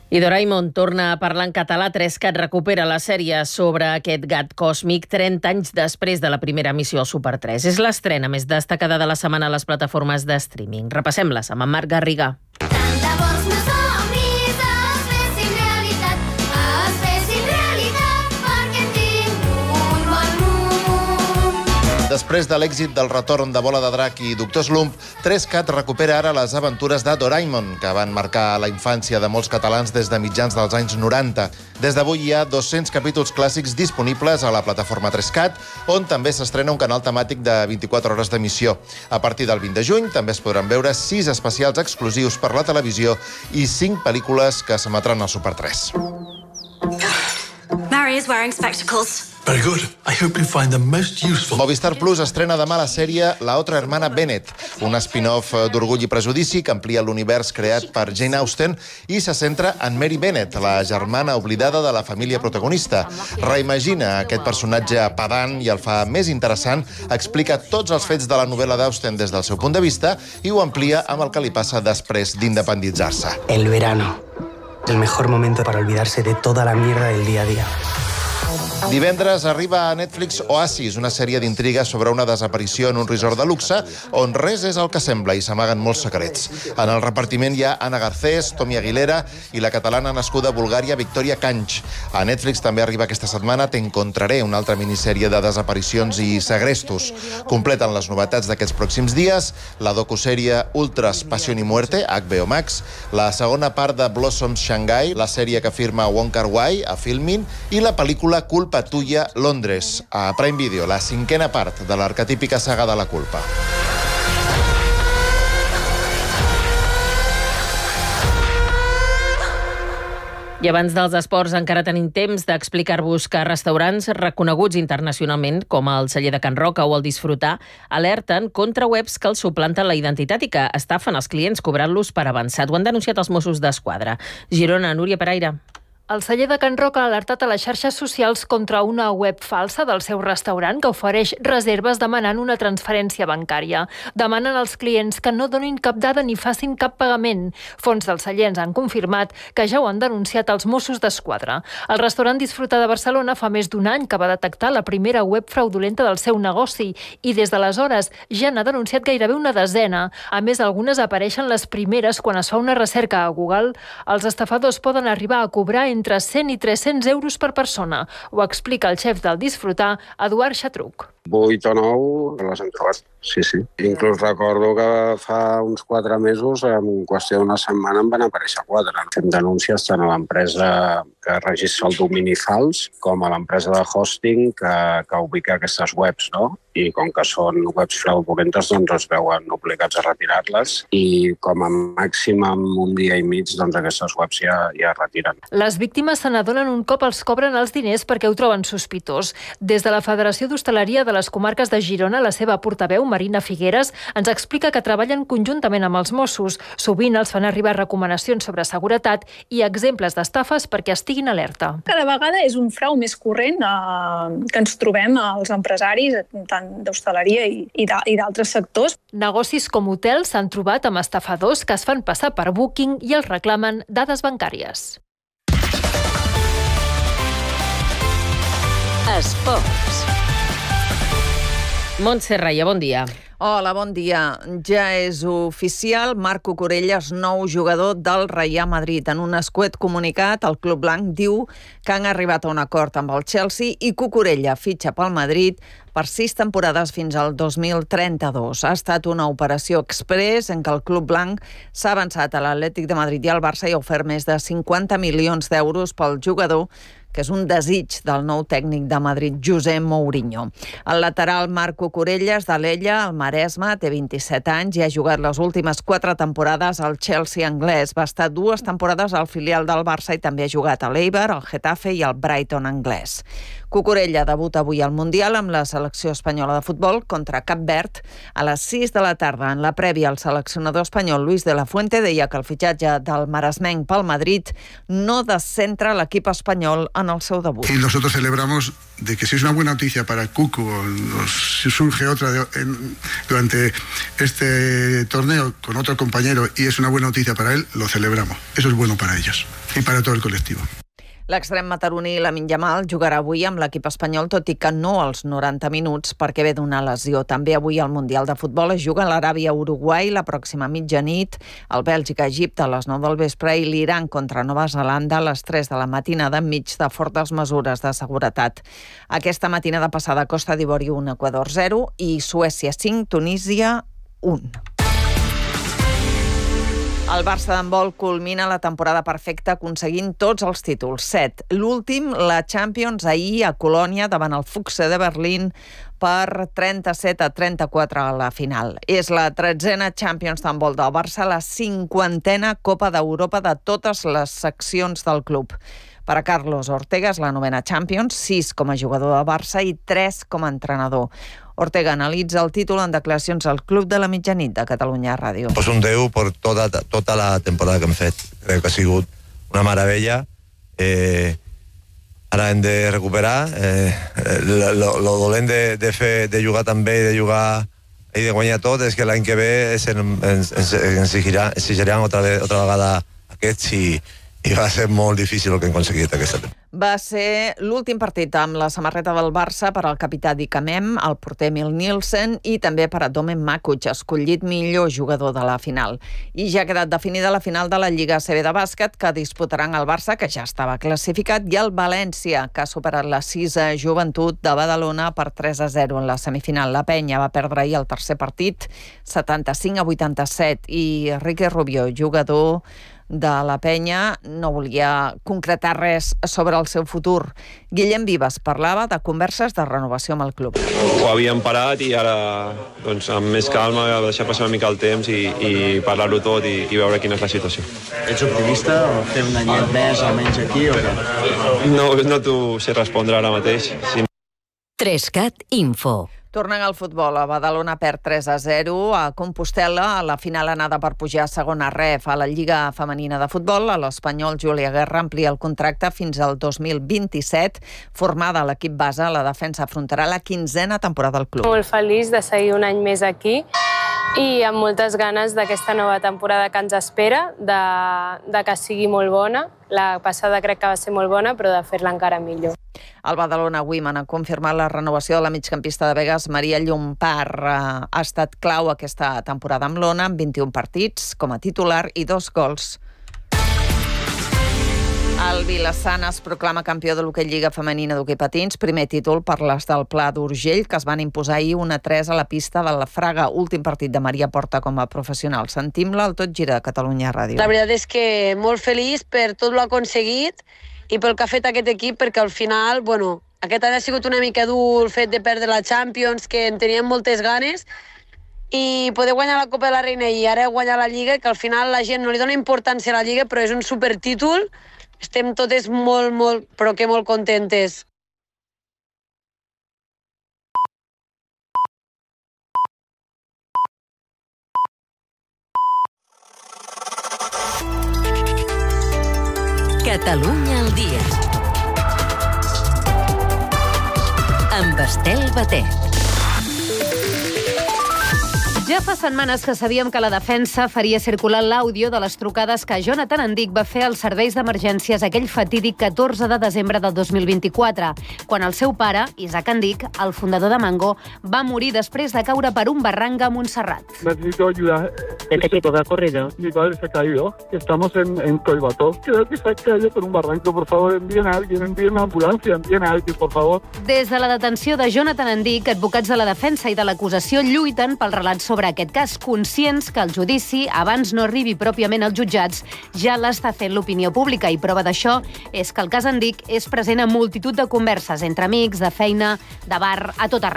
I Doraemon torna a parlar en català. 3Cat recupera la sèrie sobre aquest gat còsmic 30 anys després de la primera emissió al Super 3. És l'estrena més destacada de la setmana a les plataformes de streaming. Repassem-les amb en Marc Garriga. Després de l'èxit del retorn de Bola de Drac i Doctor Slump, 3Cat recupera ara les aventures de Doraemon, que van marcar la infància de molts catalans des de mitjans dels anys 90. Des d'avui hi ha 200 capítols clàssics disponibles a la plataforma 3Cat, on també s'estrena un canal temàtic de 24 hores d'emissió. A partir del 20 de juny també es podran veure 6 especials exclusius per la televisió i 5 pel·lícules que s'emetran al Super 3. Mary is wearing spectacles. Very good. I hope you find them most useful. Movistar Plus estrena demà la sèrie La otra hermana Bennett, un spin-off d'Orgull i Prejudici que amplia l'univers creat per Jane Austen i se centra en Mary Bennett, la germana oblidada de la família protagonista. Reimagina aquest personatge pedant i el fa més interessant, explica tots els fets de la novel·la d'Austen des del seu punt de vista i ho amplia amb el que li passa després d'independitzar-se. El verano, el mejor momento para olvidarse de toda la mierda del día a día. Divendres arriba a Netflix Oasis, una sèrie d'intriga sobre una desaparició en un resort de luxe on res és el que sembla i s'amaguen molts secrets. En el repartiment hi ha Anna Garcés, Tommy Aguilera i la catalana nascuda a Bulgària, Victoria Canch. A Netflix també arriba aquesta setmana Te encontraré, una altra minissèrie de desaparicions i segrestos. Completen les novetats d'aquests pròxims dies la docusèrie Ultras, Pasión y Muerte, HBO Max, la segona part de Blossoms Shanghai, la sèrie que firma Wong Kar-wai a Filmin, i la pel·lícula Culpa Tuya, Londres, a Prime Video, la 5a part de l'arquetípica saga de la culpa. I abans dels esports encara tenim temps d'explicar-vos que restaurants reconeguts internacionalment, com el Celler de Can Roca o el Disfrutar, alerten contra webs que els suplanten la identitat i que estafen els clients cobrant-los per avançat. Ho han denunciat els Mossos d'Esquadra. Girona, Núria Pereira. El Celler de Can Roca ha alertat a les xarxes socials contra una web falsa del seu restaurant que ofereix reserves demanant una transferència bancària. Demanen als clients que no donin cap dada ni facin cap pagament. Fons del Celler ens han confirmat que ja ho han denunciat els Mossos d'Esquadra. El restaurant Disfrutar de Barcelona fa més d'un any que va detectar la primera web fraudulenta del seu negoci i des d'aleshores ja n'ha denunciat gairebé una desena. A més, algunes apareixen les primeres quan es fa una recerca a Google. Els estafadors poden arribar a cobrar entre 100 i 300 euros per persona. Ho explica el xef del Disfrutar, Eduard Xatruc. 8 o 9 les hem trobat, sí. Inclús recordo que fa uns 4 mesos, en qüestió d'una setmana, en van aparèixer 4. Fem denúncies tant a l'empresa que registra el domini fals com a l'empresa de hosting que ubica aquestes webs, no? I com que són webs fraudulentes, doncs es veuen obligats a retirar-les i com a màxim en un dia i mig doncs aquestes webs ja es retiren. Les víctimes se n'adonen un cop els cobren els diners perquè ho troben sospitós. Des de la Federació d'Hostaleria de les Comarques de Girona, la seva portaveu, Marina Figueres, ens explica que treballen conjuntament amb els Mossos. Sovint els fan arribar recomanacions sobre seguretat i exemples d'estafes perquè estiguin alerta. Cada vegada és un frau més corrent que ens trobem als empresaris, tant d'hostaleria i d'altres sectors. Negocis com hotels s'han trobat amb estafadors que es fan passar per Booking i els reclamen dades bancàries. Esports. Montse Raya, bon dia. Hola, bon dia. Ja és oficial, Marc Cucurella és nou jugador del Reial Madrid. En un escuet comunicat, el club blanc diu que han arribat a un acord amb el Chelsea i Cucurella fitxa pel Madrid per 6 temporades fins al 2032. Ha estat una operació express en què el club blanc s'ha avançat a l'Atlètic de Madrid i al Barça i ha ofert més de 50 milions d'euros pel jugador, que és un desig del nou tècnic de Madrid, José Mourinho. El lateral Marc Cucurella és d'Alella, al Maresme, té 27 anys i ha jugat les últimes 4 temporades al Chelsea anglès. Va estar 2 temporades al filial del Barça i també ha jugat a l'Eibar, al Getafe i al Brighton anglès. Cucurella debuta avui al Mundial amb la selecció espanyola de futbol contra Cap Verd a les 6 de la tarda. En la prèvia, el seleccionador espanyol Luis de la Fuente deia que el fitxatge del maresmenc pel Madrid no descentra l'equip espanyol en el seu debut. Y nosotros celebramos de que si es una buena noticia para Cucu o si surge otra durante este torneo con otro compañero y es una buena noticia para él, lo celebramos. Eso es bueno para ellos y para todo el colectivo. L'extrem mataroní Lamine Yamal jugarà avui amb l'equip espanyol, tot i que no als 90 minuts perquè ve d'una lesió. També avui al Mundial de Futbol es juga l'Aràbia-Uruguai la pròxima mitjanit, el Bèlgica-Egipte a les 9 del vespre i l'Iran contra Nova Zelanda a les 3 de la matinada enmig de fortes mesures de seguretat. Aquesta matinada passada Costa d'Ivori 1, Equador 0 i Suècia 5, Tunísia 1. El Barça d'handbol culmina la temporada perfecta aconseguint tots els títols, 7. L'últim, la Champions, ahir a Colònia davant el Füchse de Berlín per 37-34 a la final. És la 13a Champions d'handbol del Barça, la 50a Copa d'Europa de totes les seccions del club. Per a Carlos Ortega és la 9a Champions, 6 com a jugador de Barça i 3 com a entrenador. Ortega analitza el títol en declaracions al Club de la Mitjanit de Catalunya Ràdio. Pues un 10 per tota la temporada que hem fet. Crec que ha sigut una meravella. Ara hem de recuperar. Lo dolent de jugar tan bé i de jugar i de guanyar tot és que l'any que ve ens exigiran otra vegada aquests i va ser molt difícil el que hem aconseguit aquesta temporada. Va ser l'últim partit amb la samarreta del Barça per al capità Dicamem, el porter Emil Nielsen i també per a Domen Makuc, escollit millor jugador de la final. I ja ha quedat definida la final de la Lliga ACB de bàsquet que disputaran el Barça, que ja estava classificat, i el València, que ha superat la 6a Joventut de Badalona per 3-0 en la semifinal. La Penya va perdre ahir el tercer partit, 75-87, i Ricky Rubio, jugador de la Penya, no volia concretar res sobre el seu futur. Guillem Vives parlava de converses de renovació amb el club. Ho havíem parat i ara, doncs, amb més calma, deixar passar una mica el temps i parlar-ho tot i veure quina és la situació. Ets optimista o fer un anyet més o menys aquí o què? No t'ho sé respondre ara mateix. 3CAT Info. Tornant al futbol, a Badalona perd 3-0 a Compostel·la a la final anada per pujar a segona ref. A la Lliga Femenina de Futbol, l'espanyol Júlia Guerra amplia el contracte fins al 2027. Formada a l'equip base, la defensa afrontarà la 15a temporada del club. Molt feliç de seguir un any més aquí i amb moltes ganes d'aquesta nova temporada que ens espera, de que sigui molt bona. La passada crec que va ser molt bona, però de fer-la encara millor. El Badalona Women ha confirmat la renovació de la migcampista de Begues, Maria Llompart. Ha estat clau aquesta temporada amb l'Ona, amb 21 partits com a titular i 2 gols. El Vilassana es proclama campió de l'hoquei Lliga Femenina d'hoquei patins, primer títol per les del Pla d'Urgell, que es van imposar ahir 1-3 a la pista de la Fraga, últim partit de Maria Porta com a professional. Sentim-la al Tot Gira de Catalunya Ràdio. La veritat és que molt feliç per tot l'ha aconseguit i pel que ha fet aquest equip, perquè al final, aquest any ha sigut una mica dur el fet de perdre la Champions, que en teníem moltes ganes, i poder guanyar la Copa de la Reina i ara guanyar la Lliga, que al final la gent no li dona importància a la Lliga, però és un supertítol. Estem totes molt, però que molt contentes. Catalunya al dia. Amb Estel Batet. Ja fa setmanes que sabíem que la defensa faria circular l'àudio de les trucades que Jonathan Endic va fer als serveis d'emergències aquell fatídic 14 de desembre del 2024, quan el seu pare, Isaac Endic, el fundador de Mango, va morir després de caure per un barranc a Montserrat. Necesito ayuda. ¿El equipo que ha corrido? Mi padre se ha caído. Estamos en Collbató. Creo que se ha caído por un barranco. Por favor, envíen a alguien, envíen una ambulancia, envíen a alguien, por favor. Des de la detenció de Jonathan Endic, advocats de la defensa i de l'acusació lluiten pel relat sobre aquest cas, conscients que el judici, abans no arribi pròpiament als jutjats, ja l'està fent l'opinió pública, i prova d'això és que el cas Endic és present a multitud de converses entre amics, de feina, de bar, a tot arreu.